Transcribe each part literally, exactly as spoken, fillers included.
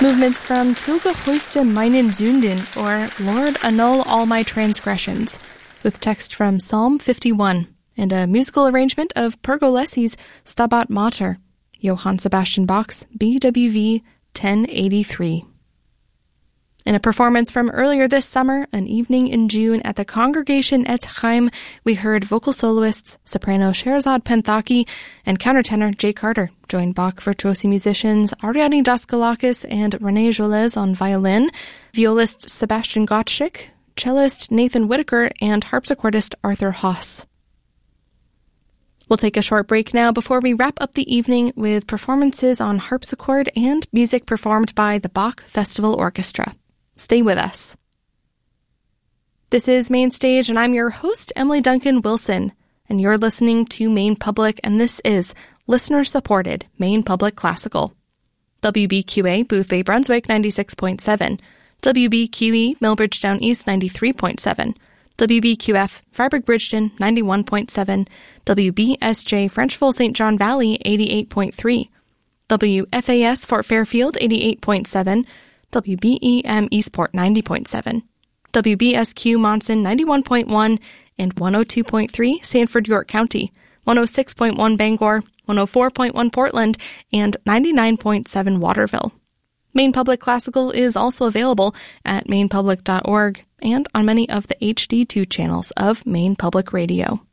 Movements from Tilge Hoiste meinen Sünden, or Lord, annul all my transgressions, with text from Psalm fifty-one, and a musical arrangement of Pergolesi's Stabat Mater, Johann Sebastian Bach's B W V ten eighty-three. In a performance from earlier this summer, an evening in June at the Congregation Et Chaim, we heard vocal soloists soprano Sherazad Penthaki and countertenor Jay Carter join Bach virtuosi musicians Ariadne Daskalakis and Renee Jolez on violin, violist Sebastian Gottschalk, cellist Nathan Whitaker, and harpsichordist Arthur Haas. We'll take a short break now before we wrap up the evening with performances on harpsichord and music performed by the Bach Festival Orchestra. Stay with us. This is Main Stage, and I'm your host, Emily Duncan Wilson, and you're listening to Maine Public, and this is listener-supported Maine Public Classical. W B Q A, Boothbay, Brunswick, ninety-six point seven. W B Q E, Millbridge Down East, ninety-three point seven. W B Q F, Fryeburg Bridgeton, ninety-one point seven. W B S J, Frenchville, Saint John Valley, eighty-eight point three. W F A S, Fort Fairfield, eighty-eight point seven. W B E M Eastport, ninety point seven. W B S Q Monson, ninety-one point one, and one oh two point three Sanford, York County, one oh six point one Bangor, one oh four point one Portland, and ninety-nine point seven Waterville. Maine Public Classical is also available at maine public dot org and on many of the H D two channels of Maine Public Radio.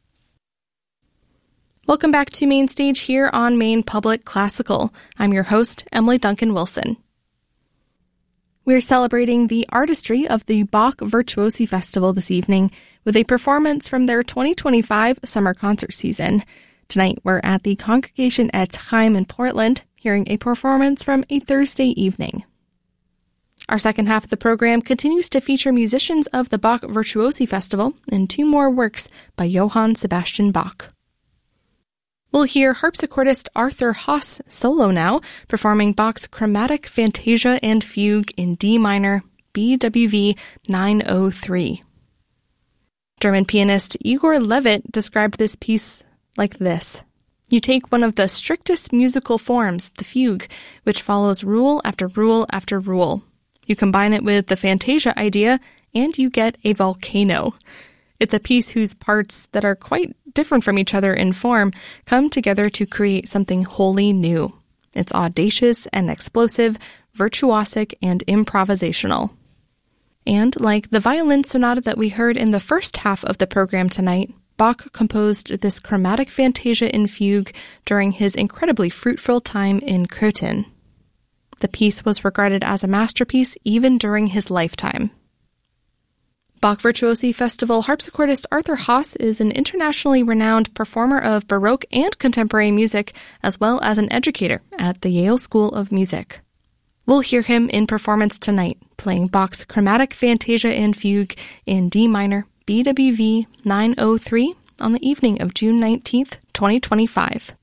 Welcome back to Main Stage here on Maine Public Classical. I'm your host, Emily Duncan Wilson. We're celebrating the artistry of the Bach Virtuosi Festival this evening with a performance from their twenty twenty-five summer concert season. Tonight, we're at the Congregation Et Chaim in Portland, hearing a performance from a Thursday evening. Our second half of the program continues to feature musicians of the Bach Virtuosi Festival and two more works by Johann Sebastian Bach. We'll hear harpsichordist Arthur Haas solo now, performing Bach's Chromatic Fantasia and Fugue in D minor, B W V nine oh three. German pianist Igor Levit described this piece like this. You take one of the strictest musical forms, the fugue, which follows rule after rule after rule. You combine it with the fantasia idea, and you get a volcano. It's a piece whose parts that are quite different from each other in form come together to create something wholly new. It's audacious and explosive, virtuosic and improvisational. And like the violin sonata that we heard in the first half of the program tonight, Bach composed this chromatic fantasia in fugue during his incredibly fruitful time in Köthen. The piece was regarded as a masterpiece even during his lifetime. Bach Virtuosi Festival harpsichordist Arthur Haas is an internationally renowned performer of Baroque and contemporary music, as well as an educator at the Yale School of Music. We'll hear him in performance tonight, playing Bach's Chromatic Fantasia and Fugue in D minor, B W V nine oh three, on the evening of June nineteenth, twenty twenty-five.